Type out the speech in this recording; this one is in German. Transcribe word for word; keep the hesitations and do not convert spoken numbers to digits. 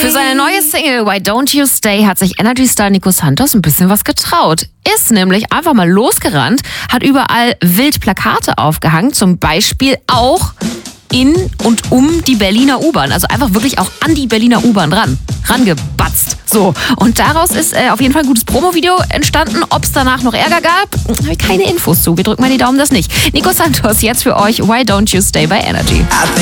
Für seine neue Single Why Don't You Stay hat sich Energy-Star Nico Santos ein bisschen was getraut. Ist nämlich einfach mal losgerannt, hat überall wild Plakate aufgehangen, zum Beispiel auch in und um die Berliner U-Bahn. Also einfach wirklich auch an die Berliner U-Bahn ran, rangebatzt. So, und daraus ist äh, auf jeden Fall ein gutes Promo-Video entstanden. Ob es danach noch Ärger gab, habe ich keine Infos zu. Wir drücken mal die Daumen, das nicht. Nico Santos jetzt für euch Why Don't You Stay bei Energy.